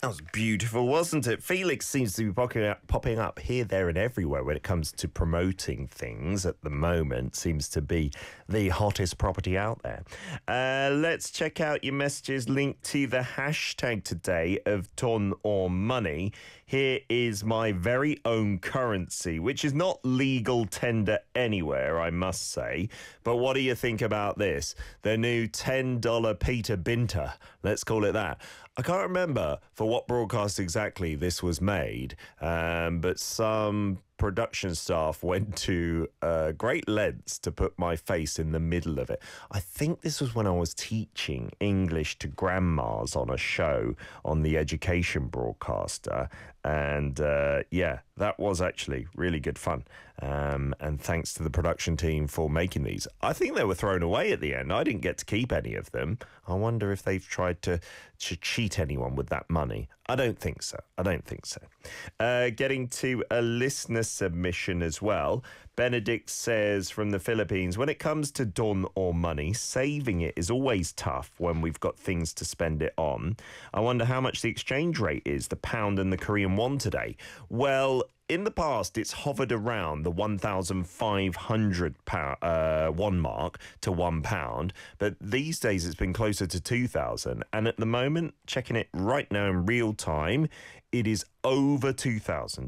That was beautiful, wasn't it? Felix seems to be popping up here, there and everywhere when it comes to promoting things at the moment. Seems to be the hottest property out there. Let's check out your messages linked to the hashtag today of ton or money. Here is my very own currency, which is not legal tender anywhere, I must say. But what do you think about this? The new $10 Peter Binter. Let's call it that. I can't remember for what broadcast exactly this was made, but some production staff went to great lengths to put my face in the middle of it. I think this was when I was teaching English to grandmas on a show on the education broadcaster. And yeah, that was actually really good fun. And thanks to the production team for making these. I think they were thrown away at the end. I didn't get to keep any of them. I wonder if they've tried to cheat anyone with that money. I don't think so. Getting to a listener submission as well. Benedict says from the Philippines, when it comes to don or money, saving it is always tough when we've got things to spend it on. I wonder how much the exchange rate is, the pound and the Korean won today. Well, in the past, it's hovered around the 1,500 won mark to £1, but these days it's been closer to 2,000. And at the moment, checking it right now in real time, it is over 2,000,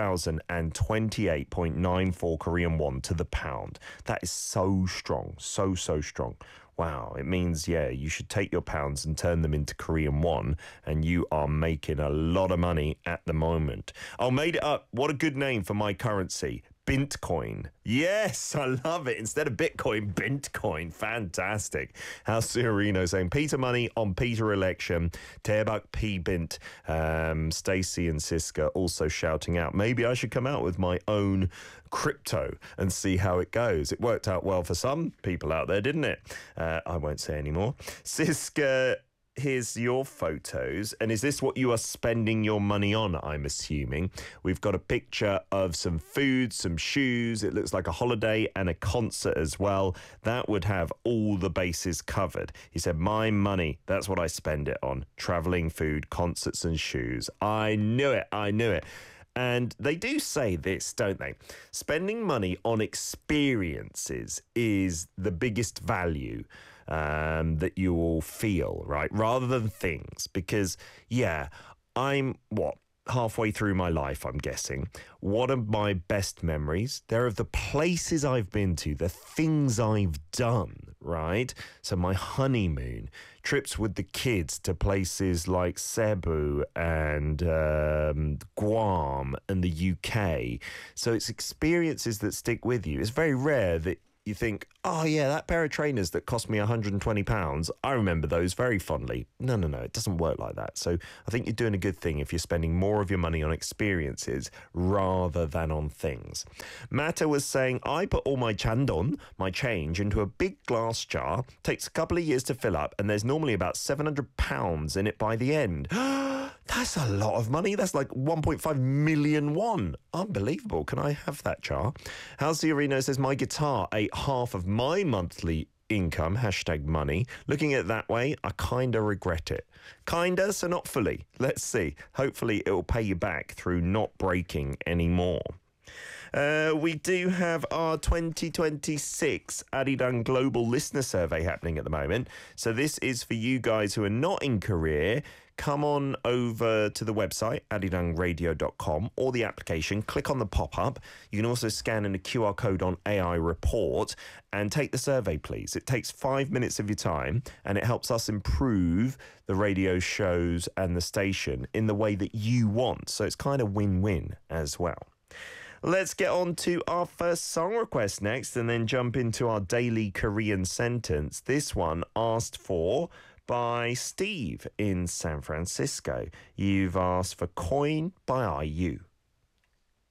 2,028.94 Korean won to the pound. That is so strong, so strong. Wow, it means, yeah, you should take your pounds and turn them into Korean won, and you are making a lot of money at the moment. Oh, made it up. What a good name for my currency. Bintcoin. Yes, I love it. Instead of Bitcoin, Bintcoin. Fantastic. How's Ciarino saying? Peter money on Peter election. Teabak P Bint. Stacey and Siska also shouting out, maybe I should come out with my own crypto and see how it goes. It worked out well for some people out there, didn't it? I won't say anymore. Siska, here's your photos. And is this what you are spending your money on, I'm assuming? We've got a picture of some food, some shoes. It looks like a holiday and a concert as well. That would have all the bases covered. He said, my money, that's what I spend it on. Traveling, food, concerts and shoes. I knew it. And they do say this, don't they? Spending money on experiences is the biggest value that you will feel, right? Rather than things. Because, yeah, I'm, halfway through my life, I'm guessing. What are my best memories? They're of the places I've been to, the things I've done, right? So my honeymoon, trips with the kids to places like Cebu and Guam and the UK. So it's experiences that stick with you. It's very rare that you think, oh yeah, that pair of trainers that cost me £120, I remember those very fondly. No, it doesn't work like that. So I think you're doing a good thing if you're spending more of your money on experiences rather than on things. Mata was saying, I put all my chandon, my change, into a big glass jar, takes a couple of years to fill up, and there's normally about £700 in it by the end. That's a lot of money. That's like 1.5 million won. Unbelievable. Can I have that jar? How's Ciarino says, my guitar ate half of my monthly income, hashtag money. Looking at it that way, I kind of regret it. Kinda, so not fully. Let's see. Hopefully it will pay you back through not breaking anymore. We do have our 2026 Arirang Global Listener Survey happening at the moment. So this is for you guys who are not in Korea. Come on over to the website, arirangradio.com, or the application. Click on the pop-up. You can also scan in the QR code on AI Report and take the survey, please. It takes 5 minutes of your time, and it helps us improve the radio shows and the station in the way that you want. So it's kind of win-win as well. Let's get on to our first song request next and then jump into our daily Korean sentence. This one asked for by Steve in San Francisco. You've asked for Coin by IU.